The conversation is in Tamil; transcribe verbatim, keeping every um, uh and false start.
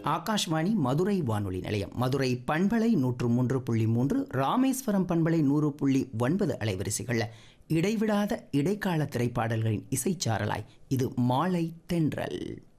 ஆகாஷ்வாணி மதுரை வானொலி நிலையம். மதுரை பண்பலை நூற்று மூன்று புள்ளி மூன்று, ராமேஸ்வரம் பண்பலை நூறு புள்ளி ஒன்பது அலைவரிசைகளில் இடைவிடாத இடைக்கால திரைப்பாடல்களின் இசைச்சாரலாய் இது மாலை தென்றல்.